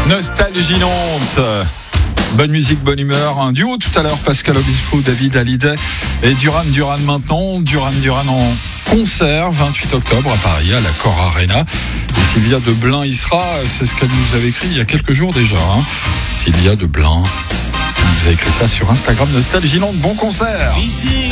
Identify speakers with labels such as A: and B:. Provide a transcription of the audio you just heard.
A: Nostalgie Nantes. Bonne musique, bonne humeur. Un duo tout à l'heure, Pascal Obispo, David Hallyday et Duran Duran maintenant. Duran en concert, 28 octobre à Paris, à la Cor Arena. Et Sylvia de Blain y sera, c'est ce qu'elle nous avait écrit il y a quelques jours déjà. Sylvia de Blain, elle nous a écrit ça sur Instagram. Nostalgie Nantes, bon concert.